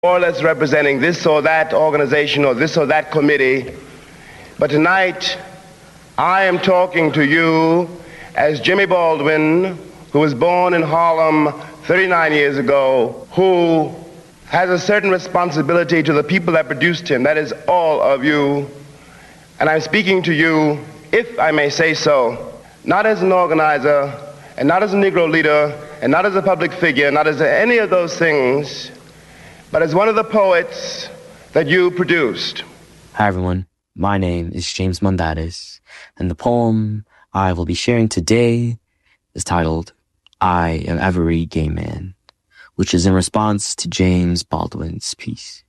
more or less representing this or that organization or this or that committee. But tonight, I am talking to you as Jimmy Baldwin, who was born in Harlem 39 years ago, who has a certain responsibility to the people that produced him. That is all of you. And I'm speaking to you, if I may say so, not as an organizer, and not as a Negro leader, and not as a public figure, not as any of those things, but as one of the poets that you produced. Hi everyone, my name is James Mondatis, and the poem I will be sharing today is titled, I Am Every Gay Man, which is in response to James Baldwin's piece.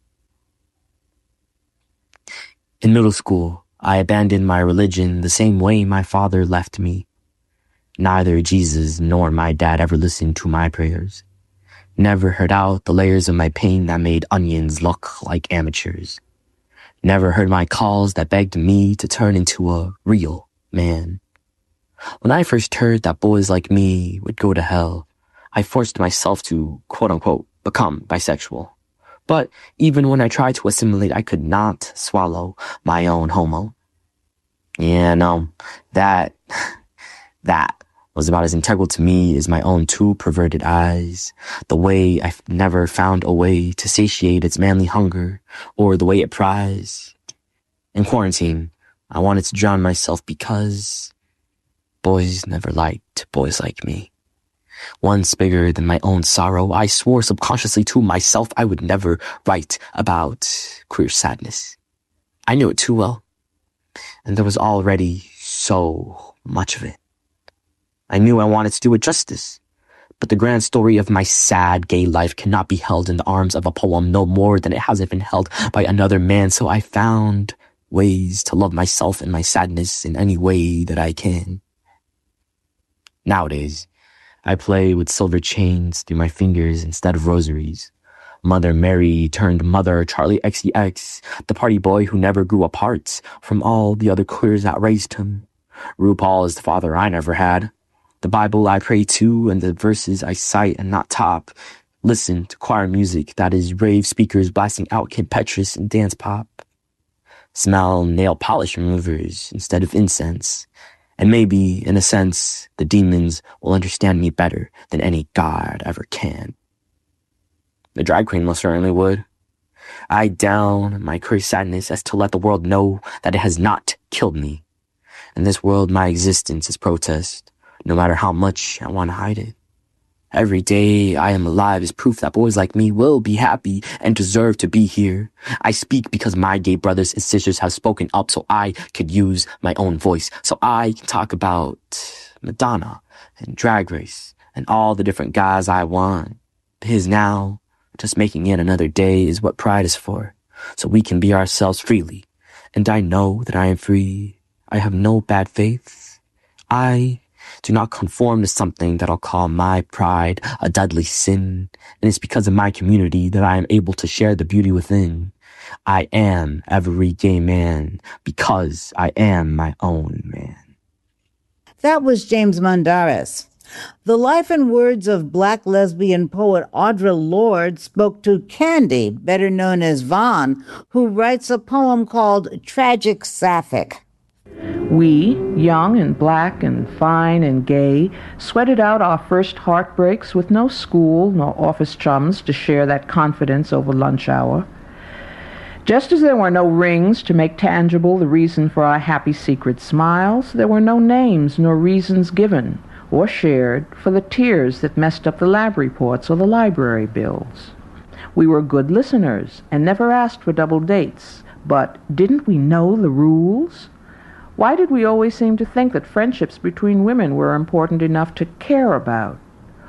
In middle school, I abandoned my religion the same way my father left me. Neither Jesus nor my dad ever listened to my prayers. Never heard out the layers of my pain that made onions look like amateurs. Never heard my calls that begged me to turn into a real man. When I first heard that boys like me would go to hell, I forced myself to, quote-unquote, become bisexual. But even when I tried to assimilate, I could not swallow my own homo. Yeah, no, that was about as integral to me as my own two perverted eyes, the way I've never found a way to satiate its manly hunger, or the way it pries. In quarantine, I wanted to drown myself because boys never liked boys like me. Once bigger than my own sorrow, I swore subconsciously to myself I would never write about queer sadness. I knew it too well, and there was already so much of it. I knew I wanted to do it justice, but the grand story of my sad gay life cannot be held in the arms of a poem no more than it hasn't been held by another man, so I found ways to love myself and my sadness in any way that I can. Nowadays, I play with silver chains through my fingers instead of rosaries. Mother Mary turned Mother Charlie XCX, the party boy who never grew apart from all the other queers that raised him. RuPaul is the father I never had. The Bible I pray to and the verses I cite and not top. Listen to choir music that is rave speakers blasting out Kid Petrus and dance pop. Smell nail polish removers instead of incense. And maybe, in a sense, the demons will understand me better than any god ever can. The drag queen most certainly would. I down my queer sadness as to let the world know that it has not killed me. In this world, my existence is protest, no matter how much I want to hide it. Every day I am alive is proof that boys like me will be happy and deserve to be here. I speak because my gay brothers and sisters have spoken up so I could use my own voice, so I can talk about Madonna and Drag Race and all the different guys I want. Because now, just making it another day is what pride is for, so we can be ourselves freely. And I know that I am free. I have no bad faith. I do not conform to something that I'll call my pride a deadly sin, and it's because of my community that I am able to share the beauty within. I am every gay man because I am my own man. That was James Mondaris. The life and words of Black lesbian poet Audre Lorde spoke to Candy, better known as Vaughn, who writes a poem called Tragic Sapphic. We, young and black and fine and gay, sweated out our first heartbreaks with no school nor office chums to share that confidence over lunch hour. Just as there were no rings to make tangible the reason for our happy secret smiles, there were no names nor reasons given or shared for the tears that messed up the lab reports or the library bills. We were good listeners and never asked for double dates, but didn't we know the rules? Why did we always seem to think that friendships between women were important enough to care about?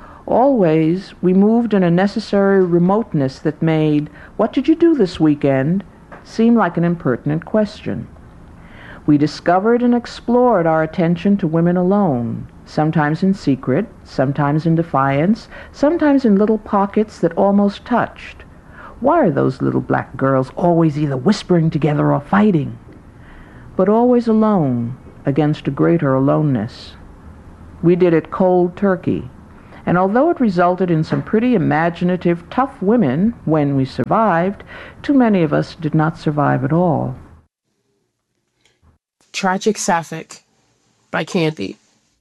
Always, we moved in a necessary remoteness that made, "What did you do this weekend?" seem like an impertinent question. We discovered and explored our attention to women alone, sometimes in secret, sometimes in defiance, sometimes in little pockets that almost touched. Why are those little black girls always either whispering together or fighting? But always alone against a greater aloneness. We did it cold turkey, And although it resulted in some pretty imaginative, tough women when we survived, too many of us did not survive at all. Tragic Sapphic by Candy.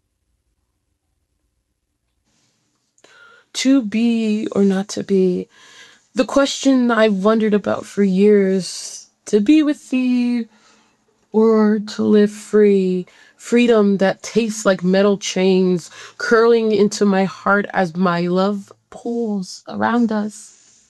To be or not to be? The question I've wondered about for years. To be with thee or to live free. Freedom that tastes like metal chains curling into my heart as my love pulls around us.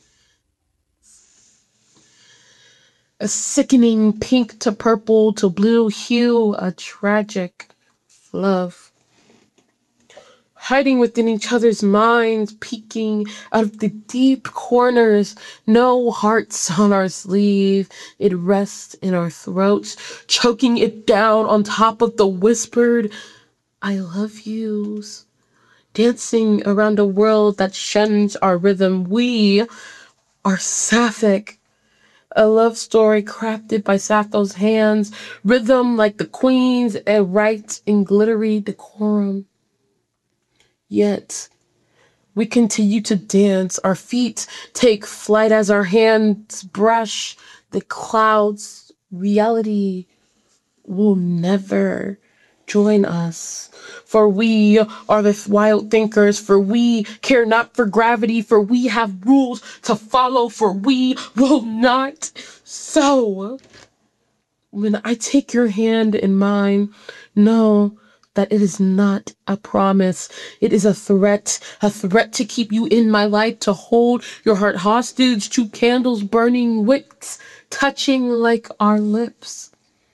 A sickening pink to purple to blue hue, a tragic love. Hiding within each other's minds, peeking out of the deep corners. No hearts on our sleeve. It rests in our throats, choking it down on top of the whispered, I love yous. Dancing around a world that shuns our rhythm. We are Sapphic. A love story crafted by Sappho's hands. Rhythm like the queen's, and right in glittery decorum. Yet, we continue to dance. Our feet take flight as our hands brush the clouds. Reality will never join us. For we are the wild thinkers. For we care not for gravity. For we have rules to follow. For we will not. So, when I take your hand in mine, know that it is not a promise. It is a threat to keep you in my light, to hold your heart hostage, to candles burning, wicks touching like our lips.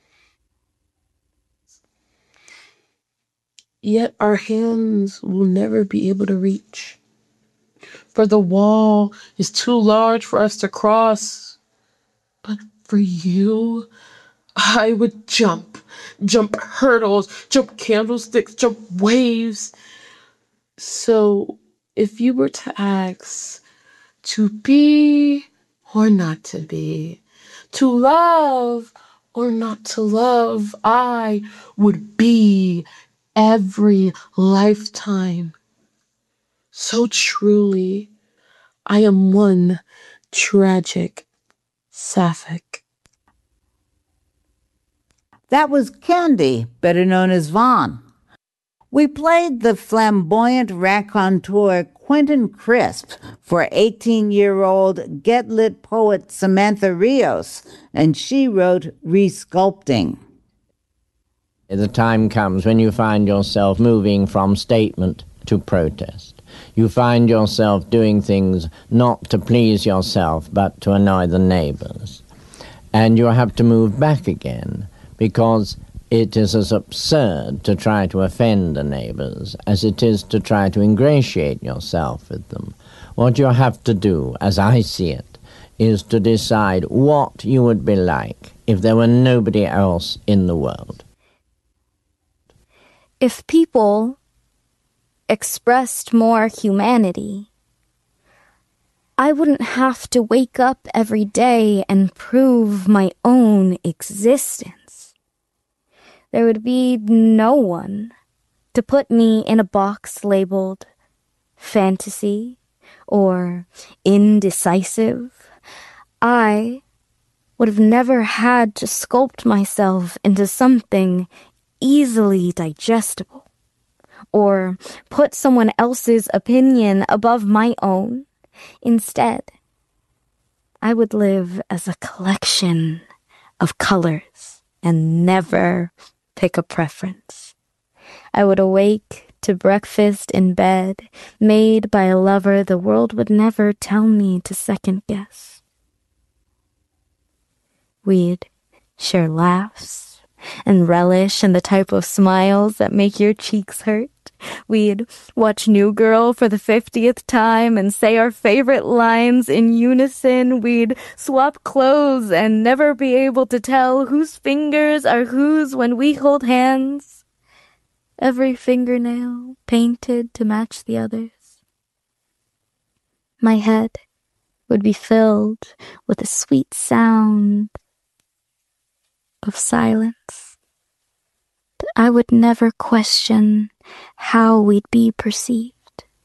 Yet our hands will never be able to reach, for the wall is too large for us to cross. But for you, I would jump hurdles, jump candlesticks, jump waves. So if you were to ask to be or not to be, to love or not to love, I would be every lifetime. So truly, I am one tragic Sapphic. That was Candy, better known as Vaughn. We played the flamboyant raconteur Quentin Crisp for 18-year-old Get Lit poet Samantha Rios, and she wrote Resculpting. The time comes when you find yourself moving from statement to protest. You find yourself doing things not to please yourself, but to annoy the neighbors. And you have to move back again, because it is as absurd to try to offend the neighbors as it is to try to ingratiate yourself with them. What you have to do, as I see it, is to decide what you would be like if there were nobody else in the world. If people expressed more humanity, I wouldn't have to wake up every day and prove my own existence. There would be no one to put me in a box labeled fantasy or indecisive. I would have never had to sculpt myself into something easily digestible, or put someone else's opinion above my own. Instead, I would live as a collection of colors and never pick a preference. I would awake to breakfast in bed, made by a lover the world would never tell me to second guess. We'd share laughs and relish in the type of smiles that make your cheeks hurt. We'd watch New Girl for the 50th time and say our favorite lines in unison. We'd swap clothes and never be able to tell whose fingers are whose when we hold hands. Every fingernail painted to match the others. My head would be filled with a sweet sound of silence. But I would never question how we'd be perceived.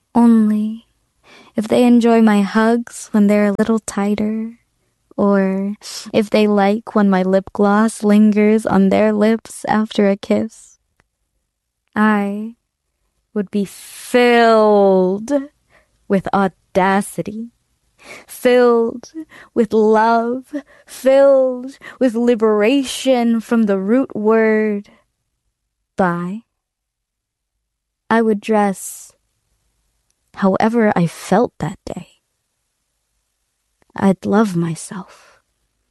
Only if they enjoy my hugs when they're a little tighter, or if they like when my lip gloss lingers on their lips after a kiss, I would be filled with audacity, filled with love, filled with liberation from the root word bi. I would dress however I felt that day. I'd love myself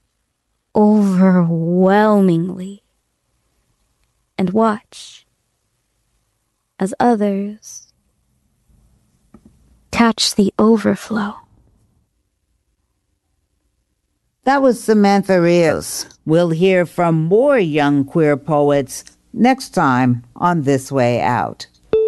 overwhelmingly and watch as others catch the overflow. That was Samantha Rios. We'll hear from more young queer poets next time on This Way Out.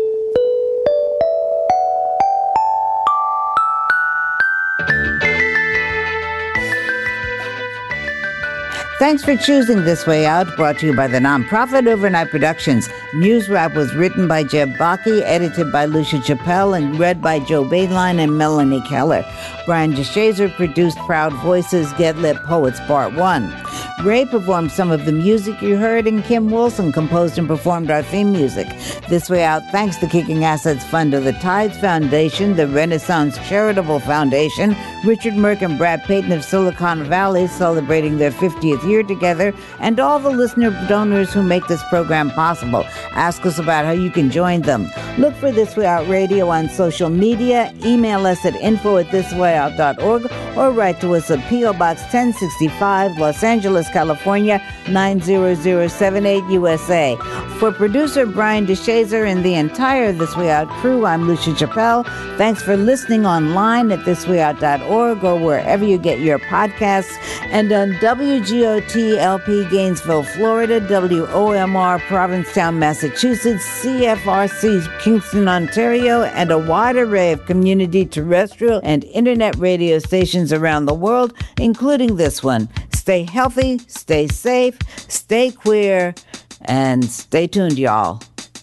Thanks for choosing This Way Out, brought to you by the nonprofit Overnight Productions. News Wrap was written by Jeb Baki, edited by Lucia Chappelle, and read by Joe Badeline and Melanie Keller. Brian DeShazer produced Proud Voices, Get Lit Poets Part 1. Ray performed some of the music you heard, and Kim Wilson composed and performed our theme music. This Way Out thanks the Kicking Assets Fund of the Tides Foundation, the Renaissance Charitable Foundation, Richard Merck and Brad Payton of Silicon Valley celebrating their 50th year together, and all the listener donors who make this program possible. Ask us about how you can join them. Look for This Way Out Radio on social media, email us at info@thiswayout.org, or write to us at P.O. Box 1065, Los Angeles, California, 90078 USA. For producer Brian DeShazer and the entire This Way Out crew, I'm Lucia Chappelle. Thanks for listening online at thiswayout.org or wherever you get your podcasts, and on WGOT-LP Gainesville, Florida, WOMR Provincetown, Massachusetts, CFRC Kingston, Ontario, and a wide array of community terrestrial and internet radio stations around the world, including this one. Stay healthy, stay safe, stay queer, and stay tuned, y'all.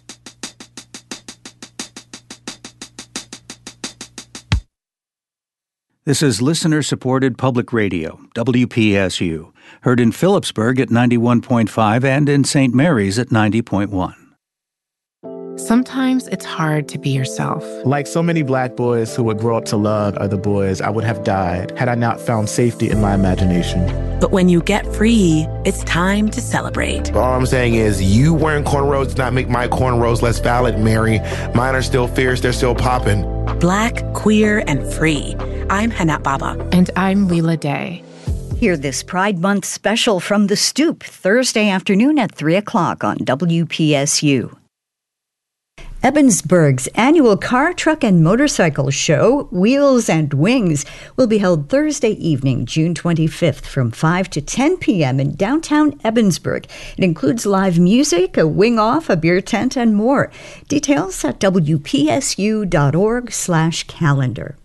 This is listener-supported public radio, WPSU, heard in Phillipsburg at 91.5 and in St. Mary's at 90.1. Sometimes it's hard to be yourself. Like so many Black boys who would grow up to love other boys, I would have died had I not found safety in my imagination. But when you get free, it's time to celebrate. All I'm saying is you wearing cornrows does not make my cornrows less valid, Mary. Mine are still fierce, they're still popping. Black, queer, and free. I'm Hanat Baba. And I'm Leela Day. Hear this Pride Month special from The Stoop, Thursday afternoon at 3 o'clock on WPSU. Ebensburg's annual car, truck, and motorcycle show, Wheels and Wings, will be held Thursday evening, June 25th from 5 to 10 p.m. in downtown Ebensburg. It includes live music, a wing-off, a beer tent, and more. Details at wpsu.org/calendar.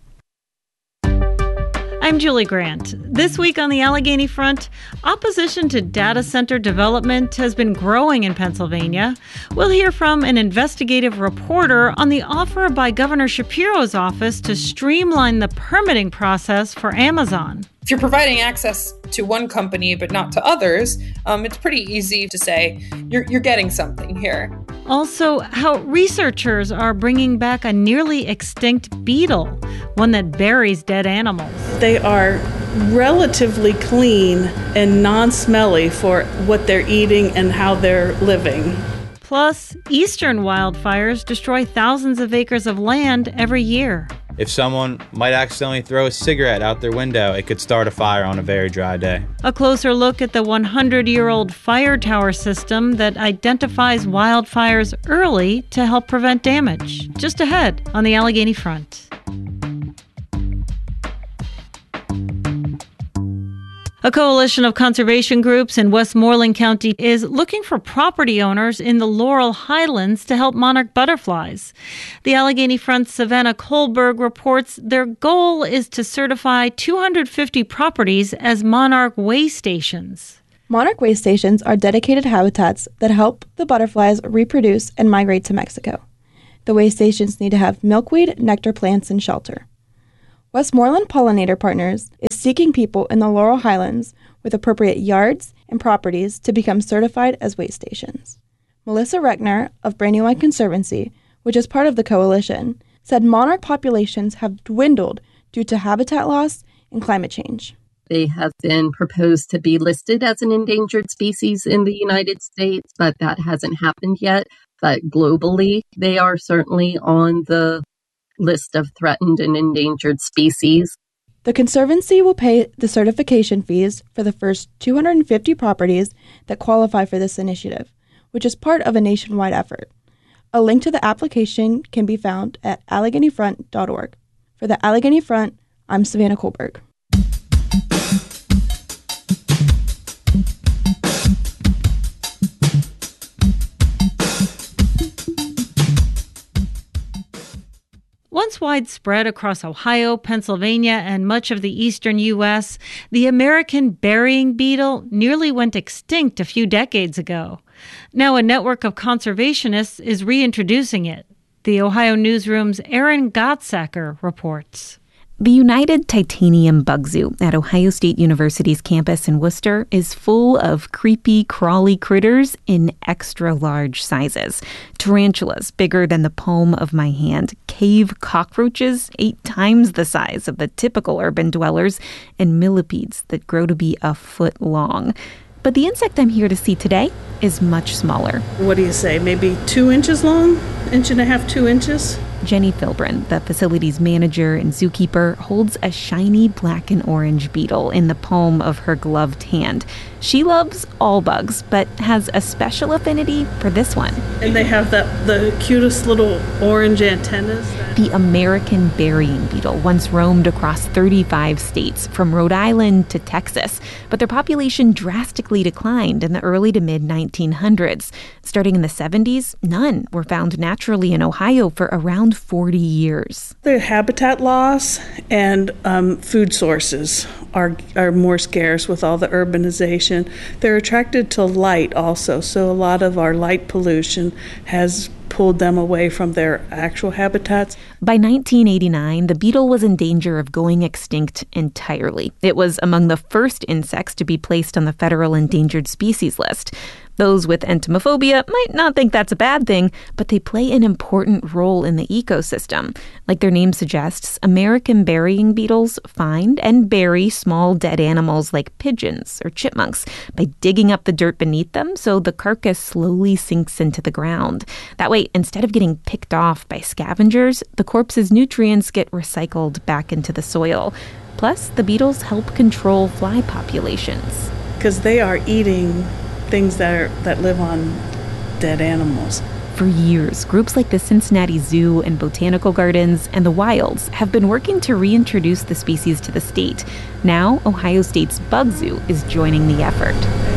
I'm Julie Grant. This week on the Allegheny front, opposition to data center development has been growing in Pennsylvania. We'll hear from an investigative reporter on the offer by Governor Shapiro's office to streamline the permitting process for Amazon. If you're providing access to one company but not to others, it's pretty easy to say you're getting something here. Also, how researchers are bringing back a nearly extinct beetle, one that buries dead animals. They are relatively clean and non-smelly for what they're eating and how they're living. Plus, eastern wildfires destroy thousands of acres of land every year. If someone might accidentally throw a cigarette out their window, it could start a fire on a very dry day. A closer look at the 100-year-old fire tower system that identifies wildfires early to help prevent damage. Just ahead on the Allegheny front. A coalition of conservation groups in Westmoreland County is looking for property owners in the Laurel Highlands to help monarch butterflies. The Allegheny Front's Savannah Kohlberg reports their goal is to certify 250 properties as monarch way stations. Monarch way stations are dedicated habitats that help the butterflies reproduce and migrate to Mexico. The way stations need to have milkweed, nectar plants, and shelter. Westmoreland Pollinator Partners is seeking people in the Laurel Highlands with appropriate yards and properties to become certified as way stations. Melissa Reckner of Brandywine Conservancy, which is part of the coalition, said monarch populations have dwindled due to habitat loss and climate change. They have been proposed to be listed as an endangered species in the United States, but that hasn't happened yet. But globally, they are certainly on the list of threatened and endangered species. The Conservancy will pay the certification fees for the first 250 properties that qualify for this initiative, which is part of a nationwide effort. A link to the application can be found at AlleghenyFront.org. For the Allegheny Front, I'm Savannah Kohlberg. Once widespread across Ohio, Pennsylvania, and much of the eastern U.S., the American burying beetle nearly went extinct a few decades ago. Now a network of conservationists is reintroducing it. The Ohio Newsroom's Erin Gottsacker reports. The United Titanium Bug Zoo at Ohio State University's campus in Worcester is full of creepy, crawly critters in extra-large sizes. Tarantulas bigger than the palm of my hand, cave cockroaches 8 times the size of the typical urban dwellers, and millipedes that grow to be a foot long. But the insect I'm here to see today is much smaller. What do you say, maybe 2 inches long? 1.5 inches, 2 inches? Jenny Filbrin, the facility's manager and zookeeper, holds a shiny black and orange beetle in the palm of her gloved hand. She loves all bugs, but has a special affinity for this one. And they have the cutest little orange antennas. The American burying beetle once roamed across 35 states, from Rhode Island to Texas, but their population drastically declined in the early to mid-1900s. Starting in the 70s, none were found naturally in Ohio for around 40 years. The habitat loss and food sources are more scarce with all the urbanization. They're attracted to light also, so a lot of our light pollution has pulled them away from their actual habitats. By 1989, the beetle was in danger of going extinct entirely. It was among the first insects to be placed on the federal endangered species list. Those with entomophobia might not think that's a bad thing, but they play an important role in the ecosystem. Like their name suggests, American burying beetles find and bury small dead animals like pigeons or chipmunks by digging up the dirt beneath them so the carcass slowly sinks into the ground. That way, instead of getting picked off by scavengers, the corpse's nutrients get recycled back into the soil. Plus, the beetles help control fly populations. Because they are eating things that live on dead animals. For years, groups like the Cincinnati Zoo and Botanical Gardens and the Wilds have been working to reintroduce the species to the state. Now, Ohio State's Bug Zoo is joining the effort.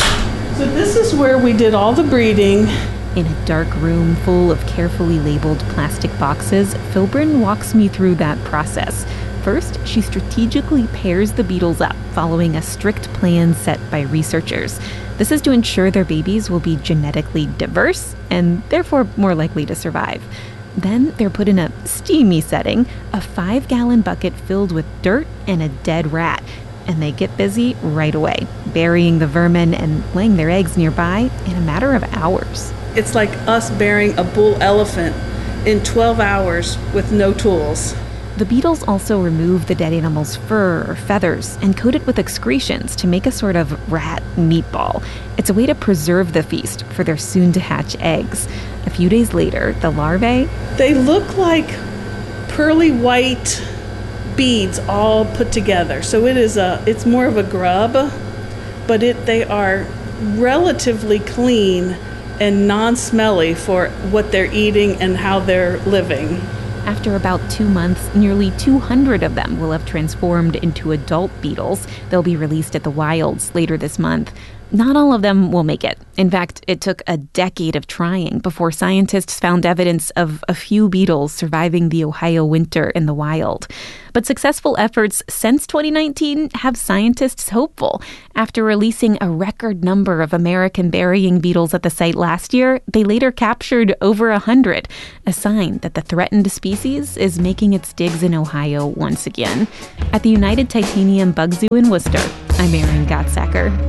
So this is where we did all the breeding. In a dark room full of carefully labeled plastic boxes, Filbrin walks me through that process. First, she strategically pairs the beetles up, following a strict plan set by researchers. This is to ensure their babies will be genetically diverse and therefore more likely to survive. Then they're put in a steamy setting, a 5-gallon bucket filled with dirt and a dead rat. And they get busy right away, burying the vermin and laying their eggs nearby in a matter of hours. It's like us burying a bull elephant in 12 hours with no tools. The beetles also remove the dead animal's fur or feathers and coat it with excretions to make a sort of rat meatball. It's a way to preserve the feast for their soon-to-hatch eggs. A few days later, the larvae... They look like pearly white beads all put together. So it's more of a grub, but they are relatively clean and non-smelly for what they're eating and how they're living. After about 2 months, nearly 200 of them will have transformed into adult beetles. They'll be released at the Wilds later this month. Not all of them will make it. In fact, it took a decade of trying before scientists found evidence of a few beetles surviving the Ohio winter in the wild. But successful efforts since 2019 have scientists hopeful. After releasing a record number of American burying beetles at the site last year, they later captured over 100, a sign that the threatened species is making its digs in Ohio once again. At the United Titanium Bug Zoo in Worcester, I'm Erin Gottsacker.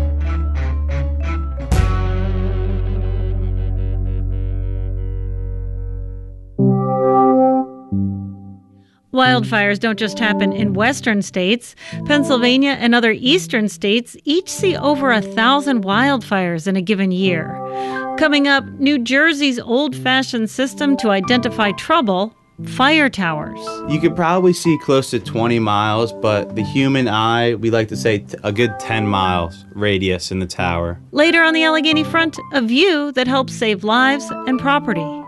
Wildfires don't just happen in western states. Pennsylvania and other eastern states each see over 1,000 wildfires in a given year. Coming up, New Jersey's old-fashioned system to identify trouble, fire towers. You could probably see close to 20 miles, but the human eye, we like to say a good 10 miles radius in the tower. Later on the Allegheny Front, a view that helps save lives and property.